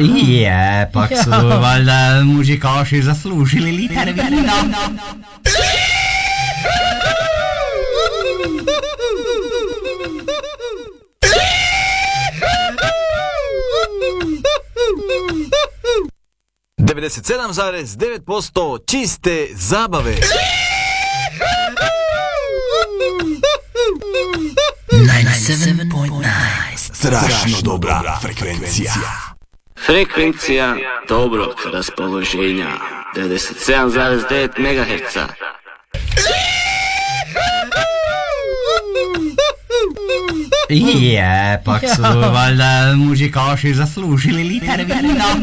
Pak su valjda muzikaši zaslužili liter vina. %97,9% čiste zabave. 97.9 Strašno dobra frekvencija. Frekvencija dobrog raspoloženja 97,9 MHz. Pak su valjda muzikaši zaslužili liter vina.